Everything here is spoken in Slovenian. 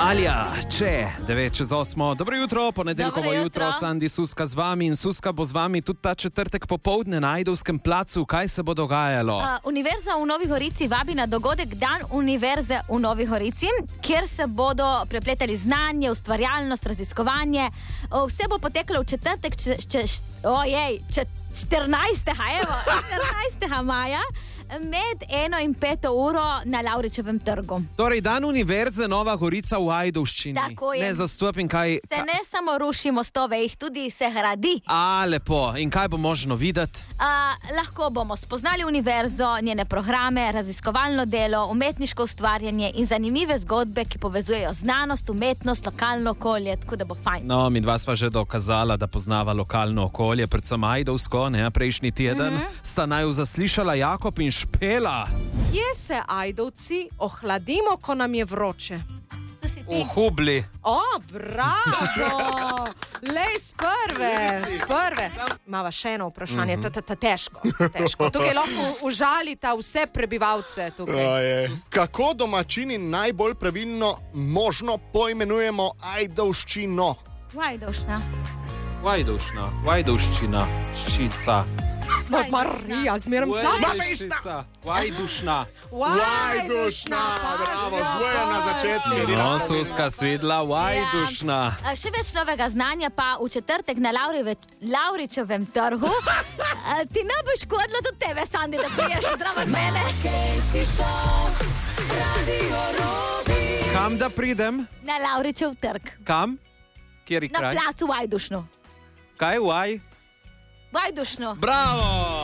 Alja, če 9:08. Dobro jutro, ponedeljkovo jutro, Sandi Suska z vami in Suska bo z vami tudi ta četrtek popoldne na Ajdovskem placu. Kaj se bo dogajalo? Univerza v Novi Gorici vabi na dogodek Dan Univerze v Novi Gorici, kjer se bodo prepletali znanje, ustvarjalnost, raziskovanje. Vse bo potekalo v četrtek, 14. maja. Med 1 in 5 uro na Lavričevem trgu. Torej, Dan Univerze Nova Gorica v Ajdovščini. Tako je. Ne zastopim kaj... Se ne samo ruši mostove, jih tudi se gradi. Lepo. In kaj bo možno videti? Lahko bomo spoznali univerzo, njene programe, raziskovalno delo, umetniško ustvarjanje in zanimive zgodbe, ki povezujejo znanost, umetnost, lokalno okolje, tako da bo fajn. No, midva sva že dokazala, da poznava lokalno okolje, predvsem Ajdovsko, ne, prejšnji teden. Sta naju zaslišala Jakob in Špela. Kje se Ajdovci ohladimo, ko nam je vroče? V Hubli. Bravo! Lej, z prve. Mava še eno vprašanje, težko. Tukaj lahko užalita vse prebivalce tukaj. Kako domačini najbolj pravilno možno poimenujemo Ajdovščino? Vajdovščina, ščica. Marija, zmerom Vajdušna. Bravo, zvoja na začetku. No, Suska svedla, Vajdušna. Še več novega znanja pa v četrtek na Lavričevem trgu. Ti ne bo škodilo tudi tebe, Sandi, da priješ zdravo mene. Kam da pridem? Na Lavričev trg. Kam? Kjeri kraj? Na placu Vajdušno. Kaj, Vajdušno. Bravo!